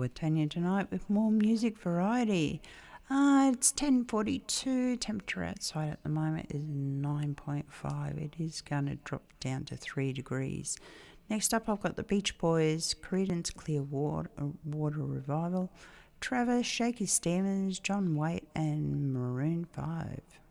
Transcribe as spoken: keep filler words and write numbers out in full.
with Tanya tonight with more music variety. Uh, it's ten forty-two. Temperature outside at the moment is nine point five. It is going to drop down to three degrees. Next up, I've got the Beach Boys, Creedence Clear Water, Water Revival, Travis, Shaky Stevens, John Waite, and Maroon five.